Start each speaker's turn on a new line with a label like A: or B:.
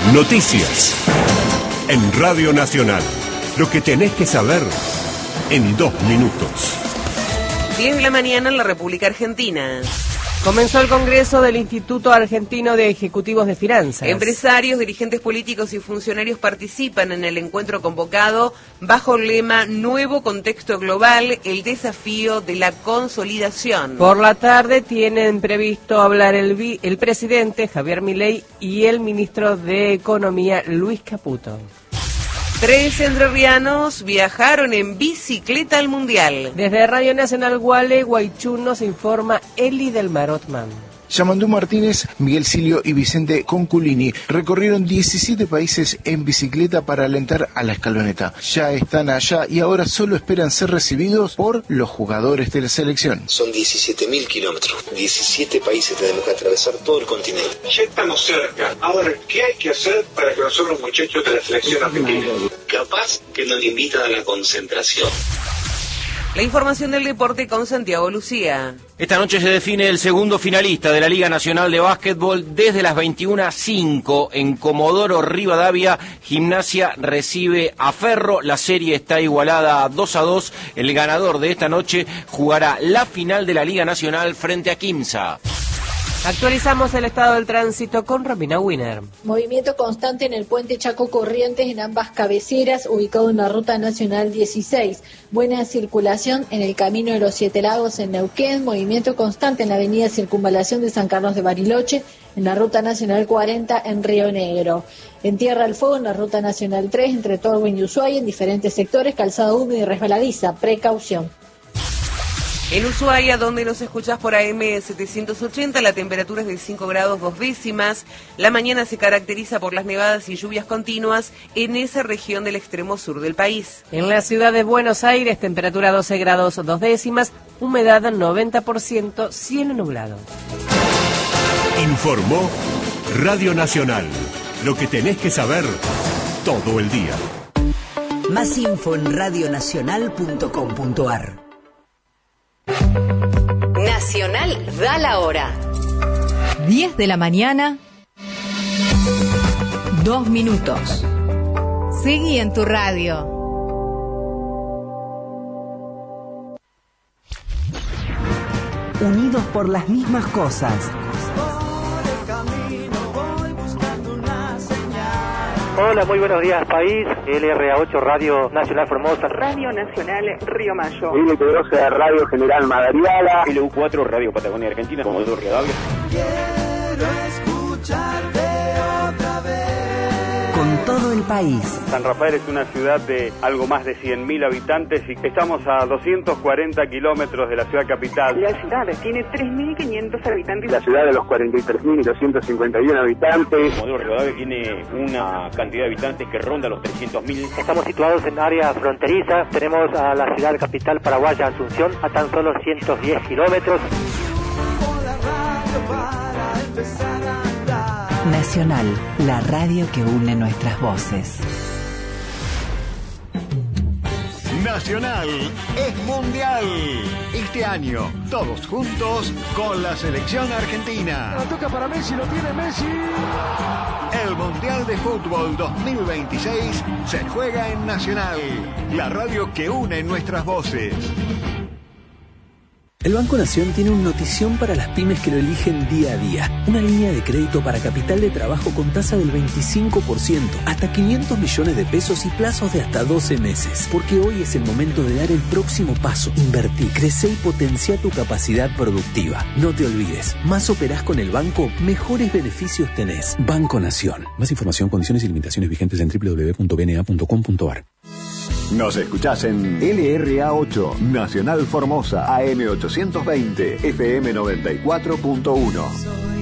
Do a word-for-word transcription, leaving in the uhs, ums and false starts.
A: Noticias en Radio Nacional. Lo que tenés que saber en dos minutos.
B: diez de la mañana en la República Argentina.
C: Comenzó el Congreso del Instituto Argentino de Ejecutivos de Finanzas.
B: Empresarios, dirigentes políticos y funcionarios participan en el encuentro convocado bajo el lema Nuevo Contexto Global, el desafío de la consolidación.
C: Por la tarde tienen previsto hablar el, vi- el presidente Javier Milei y el ministro de Economía Luis Caputo.
B: Tres entrerrianos viajaron en bicicleta al Mundial.
C: Desde Radio Nacional Guale, Guaychú, nos informa Eli del Marotman.
D: Yamandú Martínez, Miguel Silio y Vicente Conculini recorrieron diecisiete países en bicicleta para alentar a la escaloneta. Ya están allá y ahora solo esperan ser recibidos por los jugadores de la selección.
E: Son diecisiete mil kilómetros, diecisiete países tenemos que atravesar todo el continente.
F: Ya estamos cerca. Ahora, ¿qué hay que hacer para que nosotros los muchachos de la selección argentina?
E: Capaz que nos invitan a la concentración.
B: La información del deporte con Santiago Lucía.
G: Esta noche se define el segundo finalista de la Liga Nacional de Básquetbol desde las veintiuna a cinco en Comodoro Rivadavia. Gimnasia recibe a Ferro. La serie está igualada a dos a dos. El ganador de esta noche jugará la final de la Liga Nacional frente a Quimsa.
C: Actualizamos el estado del tránsito con Romina Wiener.
H: Movimiento constante en el puente Chaco Corrientes en ambas cabeceras, ubicado en la Ruta Nacional dieciséis. Buena circulación en el Camino de los Siete Lagos en Neuquén. Movimiento constante en la avenida Circunvalación de San Carlos de Bariloche, en la Ruta Nacional cuarenta en Río Negro. En Tierra del Fuego, en la Ruta Nacional tres, entre Torwin y Ushuaia, en diferentes sectores, calzada húmeda y resbaladiza. Precaución.
B: En Ushuaia, donde nos escuchás por A M setecientos ochenta, la temperatura es de cinco grados dos décimas. La mañana se caracteriza por las nevadas y lluvias continuas en esa región del extremo sur del país.
C: En la ciudad de Buenos Aires, temperatura doce grados dos décimas, humedad noventa por ciento, cielo nublado.
A: Informó Radio Nacional. Lo que tenés que saber todo el día.
I: Más info en radionacional punto com punto ar.
J: Nacional da la hora. diez de la mañana, dos minutos. Seguí en tu radio.
I: Unidos por las mismas cosas.
K: Hola, muy buenos días, país. L R A ocho, Radio Nacional Formosa.
L: Radio Nacional Río Mayo.
M: L P doce, Radio General Madariaga.
N: L U cuatro, Radio Patagonia Argentina. Comodoro Rivadavia.
I: Quiero escucharte otra vez. Con todo el país.
O: San Rafael es una ciudad de algo más de cien mil habitantes y estamos a doscientos cuarenta kilómetros de la ciudad capital.
L: La ciudad tiene tres mil quinientos habitantes.
M: La ciudad de los cuarenta y tres mil doscientos cincuenta y uno habitantes.
N: Comodoro Rivadavia tiene una cantidad de habitantes que ronda los trescientos mil.
K: Estamos situados en área fronteriza. Tenemos a la ciudad capital paraguaya Asunción a tan solo ciento diez kilómetros.
I: Nacional, la radio que une nuestras voces.
P: Nacional es mundial. Este año, todos juntos con la selección argentina.
Q: La toca para Messi, lo tiene Messi.
P: El Mundial de Fútbol dos mil veintiséis se juega en Nacional, la radio que une nuestras voces.
R: El Banco Nación tiene una notición para las pymes que lo eligen día a día. Una línea de crédito para capital de trabajo con tasa del veinticinco por ciento, hasta quinientos millones de pesos y plazos de hasta doce meses. Porque hoy es el momento de dar el próximo paso. Invertí, crece y potencia tu capacidad productiva. No te olvides, más operás con el banco, mejores beneficios tenés. Banco Nación. Más información, condiciones y limitaciones vigentes en doble u doble u doble u punto b n a punto com punto a r.
P: Nos escuchás en L R A ocho, Nacional Formosa, A M ochocientos veinte, F M noventa y cuatro punto uno.